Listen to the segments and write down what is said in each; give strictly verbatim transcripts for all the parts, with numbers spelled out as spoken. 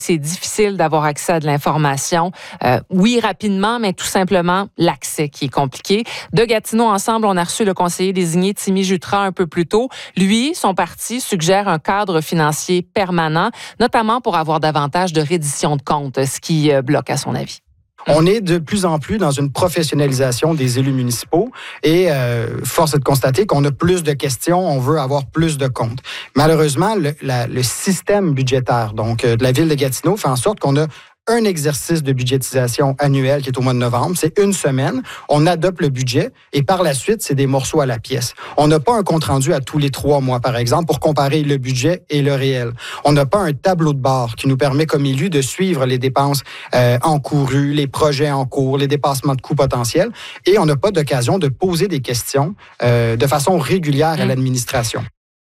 c'est difficile d'avoir accès à de l'information. Euh, oui, rapidement, mais tout simplement l'accès qui est compliqué. De Gatineau, ensemble, on a reçu le conseiller désigné Timi Jutras un peu plus tôt. Lui, son parti suggère un cadre financier permanent, notamment pour avoir davantage de reddition de comptes, ce qui euh, bloque à son avis. On est de plus en plus dans une professionnalisation des élus municipaux et euh, force est de constater qu'on a plus de questions, on veut avoir plus de comptes. Malheureusement, le, la, le système budgétaire donc euh, de la ville de Gatineau fait en sorte qu'on a un exercice de budgétisation annuel qui est au mois de novembre. C'est une semaine. On adopte le budget et par la suite, c'est des morceaux à la pièce. On n'a pas un compte-rendu à tous les trois mois, par exemple, pour comparer le budget et le réel. On n'a pas un tableau de bord qui nous permet, comme élus, de suivre les dépenses euh, encourues, les projets en cours, les dépassements de coûts potentiels. Et on n'a pas d'occasion de poser des questions euh, de façon régulière à l'administration.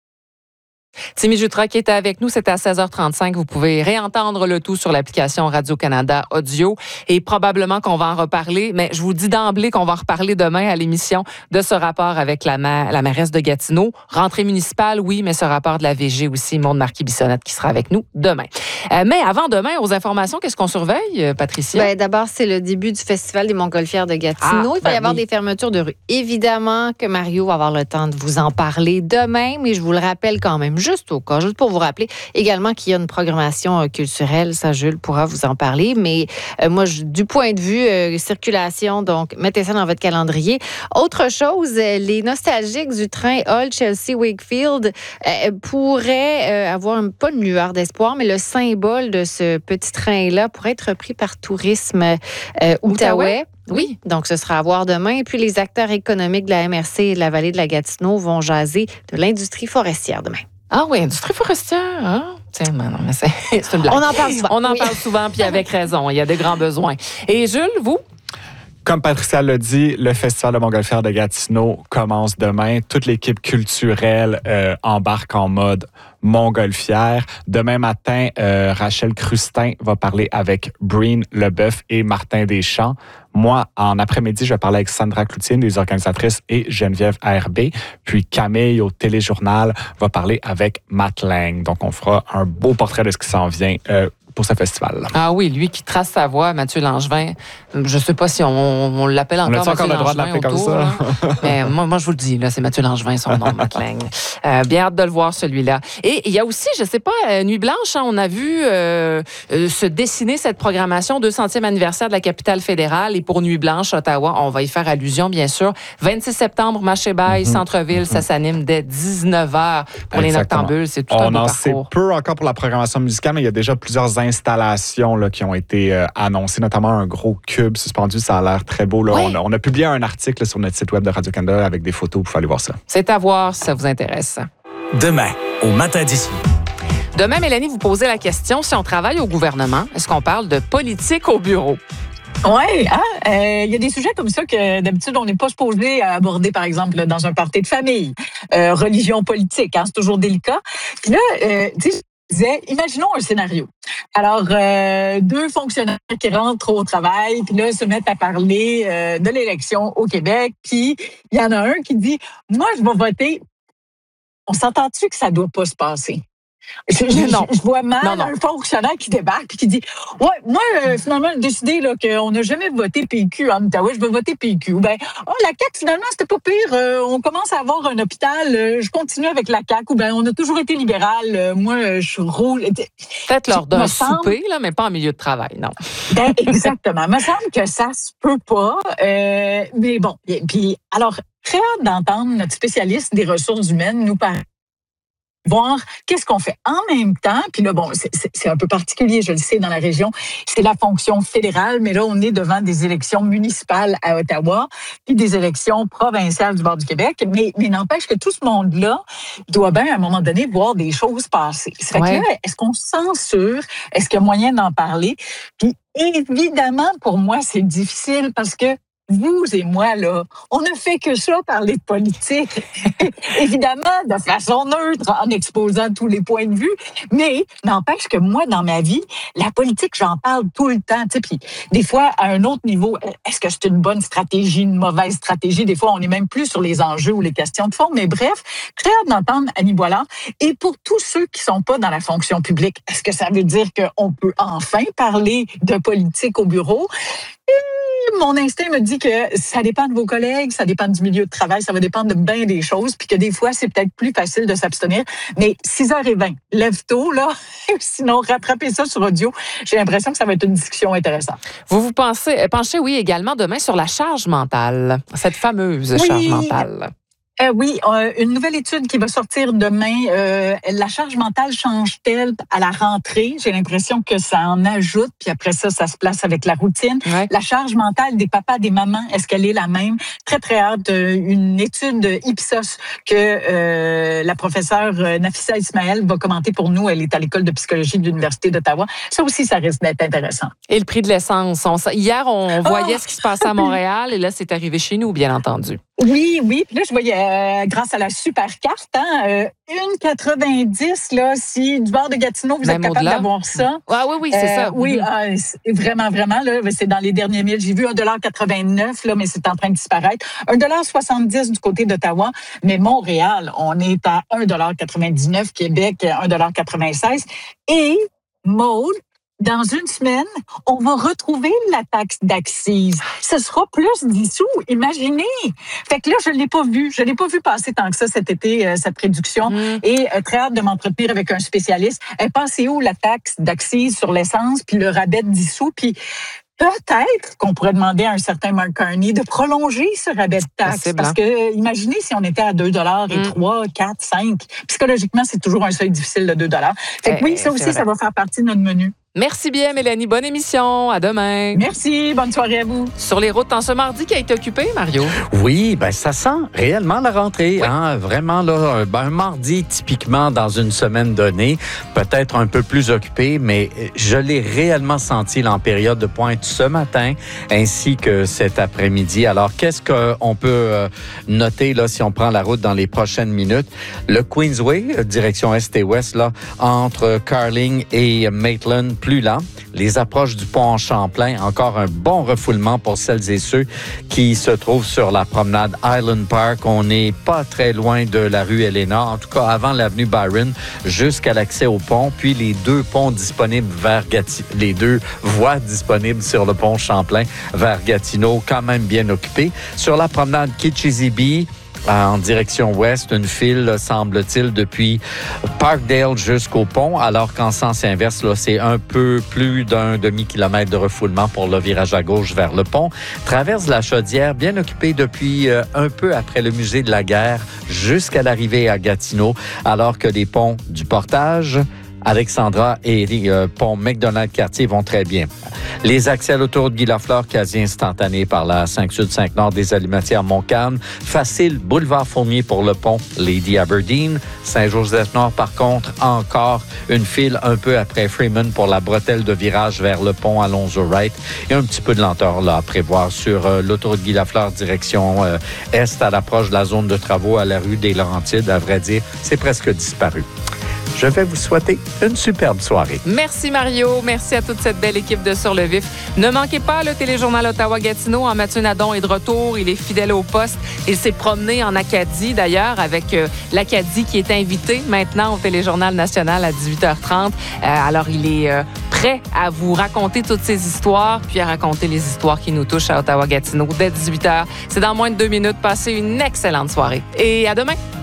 Timi Jutras qui était avec nous, c'était à seize heures trente-cinq. Vous pouvez réentendre le tout sur l'application Radio-Canada Audio et probablement qu'on va en reparler, mais je vous dis d'emblée qu'on va en reparler demain à l'émission de ce rapport avec la, ma- la mairesse de Gatineau. Rentrée municipale, oui, mais ce rapport de la V G aussi, Maude Marquis-Bissonnette qui sera avec nous demain. Euh, mais avant demain, aux informations, qu'est-ce qu'on surveille, Patricia? Ben, d'abord, c'est le début du Festival des Montgolfières de Gatineau. Ah, Il va ben y avoir oui. des fermetures de rue. Évidemment que Mario va avoir le temps de vous en parler demain, mais je vous le rappelle quand même, juste au cas, juste pour vous rappeler également qu'il y a une programmation euh, culturelle. Ça, Jules pourra vous en parler. Mais euh, moi, je, du point de vue euh, circulation, donc mettez ça dans votre calendrier. Autre chose, euh, les nostalgiques du train Hull, Chelsea, Wakefield euh, pourraient euh, avoir un, pas une lueur d'espoir, mais le symbole de ce petit train-là pourrait être repris par Tourisme euh, Outaouais. Oui, donc ce sera à voir demain. Et puis les acteurs économiques de la M R C et de la vallée de la Gatineau vont jaser de l'industrie forestière demain. Ah oui, industrie forestière. Hein? Tiens, non, mais c'est, c'est une blague. On en parle souvent. On en Oui. parle souvent, puis avec raison. Il y a de grands besoins. Et Jules, vous? Comme Patricia l'a dit, le Festival de Montgolfière de Gatineau commence demain. Toute l'équipe culturelle euh, embarque en mode Montgolfière. Demain matin, euh, Rachel Crustin va parler avec Breen Leboeuf et Martin Deschamps. Moi, en après-midi, je vais parler avec Sandra Cloutier, des organisatrices, et Geneviève A R B. Puis Camille, au téléjournal, va parler avec Matt Lang. Donc, on fera un beau portrait de ce qui s'en vient euh, pour ce festival. Ah oui, lui qui trace sa voix, Mathieu Langevin. Je ne sais pas si on, on l'appelle encore On a-tu Mathieu encore le droit de Langevin l'appeler autour, comme ça? là. Mais moi, moi, je vous le dis, là, c'est Mathieu Langevin, son nom, Matt Lang. Euh, bien hâte de le voir, celui-là. Et il y a aussi, je ne sais pas, euh, Nuit Blanche, hein, on a vu euh, euh, se dessiner cette programmation, deux centième anniversaire de la capitale fédérale. Et pour Nuit Blanche, Ottawa, on va y faire allusion, bien sûr. vingt-six septembre, Maché-Bail, mm-hmm. Centre-Ville, mm-hmm. ça s'anime dès dix-neuf heures pour Exactement. Les Noctambules. C'est tout on un beau en parcours. sait peu encore pour la programmation musicale, mais il y a déjà plusieurs installations là, qui ont été euh, annoncées, notamment un gros cube suspendu. Ça a l'air très beau. Là. Oui. On, a, on a publié un article sur notre site web de Radio-Canada avec des photos. Vous pouvez aller voir ça. C'est à voir si ça vous intéresse. Demain, au Matin d'ici. Demain, Mélanie, vous posez la question, si on travaille au gouvernement, est-ce qu'on parle de politique au bureau? Oui, hein? euh, y a des sujets comme ça que d'habitude, on n'est pas supposé aborder, par exemple, là, dans un party de famille. Euh, religion politique, hein? C'est toujours délicat. Puis là, euh, tu sais, je disais, imaginons un scénario. Alors, euh, deux fonctionnaires qui rentrent au travail, puis là, se mettent à parler euh, de l'élection au Québec, puis il y en a un qui dit, moi, je vais voter. On s'entend-tu que ça doit pas se passer? Je, je, non. je vois mal non, non. un fonctionnaire qui débarque et qui dit « Ouais, moi, euh, finalement, j'ai décidé là, qu'on n'a jamais voté P Q en Outaouais, je veux voter P Q. » Ou bien « Oh, la C A Q, finalement, c'était pas pire. Euh, on commence à avoir un hôpital. Euh, je continue avec la C A Q. » Ou bien « On a toujours été libéral. Euh, moi, euh, je suis roule. » Peut-être lors d'un semble... souper, là, mais pas en milieu de travail, non. Ben, exactement. Il me semble que ça se peut pas. Euh, mais bon, puis alors, très hâte d'entendre notre spécialiste des ressources humaines nous parler. Voir qu'est-ce qu'on fait en même temps. Puis là, bon, c'est, c'est, c'est un peu particulier, je le sais, dans la région. C'est la fonction fédérale, mais là, on est devant des élections municipales à Ottawa, puis des élections provinciales du bord du Québec. Mais, mais n'empêche que tout ce monde-là doit bien, à un moment donné, voir des choses passer. Ça fait ouais. que là, est-ce qu'on censure? Est-ce qu'il y a moyen d'en parler? Puis évidemment, pour moi, c'est difficile parce que vous et moi, là, on ne fait que ça, parler de politique. Évidemment, de façon neutre, en exposant tous les points de vue, mais n'empêche que moi, dans ma vie, la politique, j'en parle tout le temps. Tu sais, puis des fois, à un autre niveau, est-ce que c'est une bonne stratégie, une mauvaise stratégie? Des fois, on n'est même plus sur les enjeux ou les questions de fond, mais bref, très hâte d'entendre Annie Boilard. Et pour tous ceux qui sont pas dans la fonction publique, est-ce que ça veut dire qu'on peut enfin parler de politique au bureau? Et mon instinct me dit que ça dépend de vos collègues, ça dépend du milieu de travail, ça va dépendre de bien des choses, puis que des fois, c'est peut-être plus facile de s'abstenir. Mais six heures vingt, lève tôt, là. Sinon, rattrapez ça sur audio. J'ai l'impression que ça va être une discussion intéressante. Vous vous pensez, penchez, oui, également demain sur la charge mentale, cette fameuse oui. charge mentale. Euh, oui, euh, une nouvelle étude qui va sortir demain. Euh, la charge mentale change-t-elle à la rentrée? J'ai l'impression que ça en ajoute, puis après ça, ça se place avec la routine. Ouais. La charge mentale des papas, des mamans, est-ce qu'elle est la même? Très, très hâte. Euh, une étude Ipsos que euh, la professeure Nafissa Ismaël va commenter pour nous. Elle est à l'école de psychologie de l'Université d'Ottawa. Ça aussi, ça risque d'être intéressant. Et le prix de l'essence. On, hier, on voyait oh! ce qui se passait à Montréal, et là, c'est arrivé chez nous, bien entendu. Oui, oui. Puis là, je voyais, euh, grâce à la super carte, hein, euh, une quatre-vingt-dix, là, si du bord de Gatineau, vous Même êtes capable au-delà. d'avoir ça. Ah oui, oui, c'est Euh, ça. Oui, Mhm. ah, c'est vraiment, vraiment, là, c'est dans les derniers milles. J'ai vu un dollar quatre-vingt-neuf, là, mais c'est en train de disparaître. un dollar soixante-dix du côté d'Ottawa, mais Montréal, on est à un dollar quatre-vingt-dix-neuf, Québec, un dollar quatre-vingt-seize. Et, Maude, dans une semaine, on va retrouver la taxe d'accise. Ce sera plus dissous, imaginez. Fait que là, je ne l'ai pas vu. Je ne l'ai pas vu passer tant que ça cet été, euh, cette réduction. Mm. Et euh, très hâte de m'entretenir avec un spécialiste. Euh, pensez où la taxe d'accise sur l'essence, puis le rabais de dissous, puis peut-être qu'on pourrait demander à un certain Mark Carney de prolonger ce rabais de taxe. Possible, Parce hein? que, euh, imaginez si on était à deux dollars et Mm. trois, quatre, cinq. Psychologiquement, c'est toujours un seuil difficile de deux dollars. Fait que Eh, oui, ça c'est aussi, vrai. ça va faire partie de notre menu. Merci bien, Mélanie. Bonne émission. À demain. Merci, bonne soirée à vous. Sur les routes en ce mardi qui a été occupé, Mario. Oui, ben ça sent réellement la rentrée. Oui. Hein? Vraiment, là, un, ben, un mardi, typiquement, dans une semaine donnée, peut-être un peu plus occupé, mais je l'ai réellement senti là, en période de pointe ce matin, ainsi que cet après-midi. Alors, qu'est-ce qu'on peut euh, noter là, si on prend la route dans les prochaines minutes? Le Queensway, direction Est et Ouest, là, entre Carling et Maitland, plus lent. Les approches du pont en Champlain, encore un bon refoulement pour celles et ceux qui se trouvent sur la promenade Island Park. On n'est pas très loin de la rue Elena, en tout cas avant l'avenue Byron, jusqu'à l'accès au pont, puis les deux ponts disponibles vers Gatineau, les deux voies disponibles sur le pont Champlain vers Gatineau, quand même bien occupés. Sur la promenade Kitchissippi, en direction ouest, une file, semble-t-il, depuis Parkdale jusqu'au pont, alors qu'en sens inverse, là, c'est un peu plus d'un demi-kilomètre de refoulement pour le virage à gauche vers le pont. Traverse la Chaudière, bien occupée depuis euh, un peu après le musée de la guerre jusqu'à l'arrivée à Gatineau, alors que les ponts du Portage, Alexandra et euh, pont McDonald-Cartier vont très bien. Les accès à l'autoroute Guy-Lafleur, quasi instantanés par la cinq sud cinq nord des Alimentières Montcalm. Facile, boulevard Fournier pour le pont Lady Aberdeen. Saint-Joseph-Nord, par contre, encore une file un peu après Freeman pour la bretelle de virage vers le pont Alonzo-Wright. Et un petit peu de lenteur là à prévoir sur euh, l'autoroute Guy-Lafleur, direction euh, Est, à l'approche de la zone de travaux à la rue des Laurentides. À vrai dire, c'est presque disparu. Je vais vous souhaiter une superbe soirée. Merci, Mario. Merci à toute cette belle équipe de Sur le Vif. Ne manquez pas le téléjournal Ottawa-Gatineau. En Mathieu Nadon est de retour. Il est fidèle au poste. Il s'est promené en Acadie, d'ailleurs, avec euh, l'Acadie qui est invité maintenant au téléjournal national à dix-huit heures trente. Euh, alors, il est euh, prêt à vous raconter toutes ces histoires, puis à raconter les histoires qui nous touchent à Ottawa-Gatineau dès dix-huit heures. C'est dans moins de deux minutes. Passez une excellente soirée. Et à demain.